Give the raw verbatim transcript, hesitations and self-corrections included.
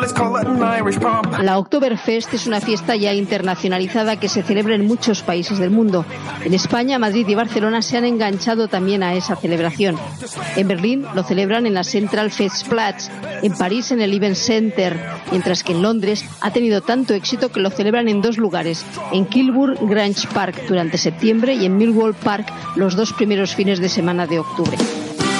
La Oktoberfest es una fiesta ya internacionalizada que se celebra en muchos países del mundo. En España, Madrid y Barcelona se han enganchado también a esa celebración. En Berlín lo celebran en la Central Festplatz, en París en el Event Center, mientras que en Londres ha tenido tanto éxito que lo celebran en dos lugares, en Kilburn Grange Park durante septiembre y en Millwall Park los dos primeros fines de semana de octubre.